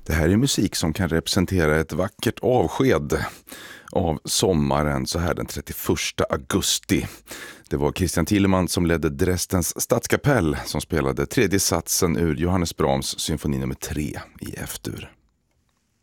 Det här är musik som kan representera ett vackert avsked av sommaren så här den 31 augusti. Det var Christian Thielemann som ledde Dresdens stadskapell som spelade tredje satsen ur Johannes Brahms symfoni nummer 3 i F-dur.